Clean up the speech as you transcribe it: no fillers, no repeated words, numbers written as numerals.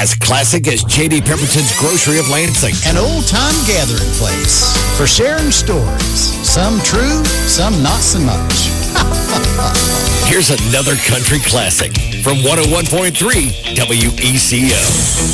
As classic as J.D. Pemberton's Grocery of Lansing. An old-time gathering place for sharing stories. Some true, some not so much. Here's another country classic from 101.3 WECO.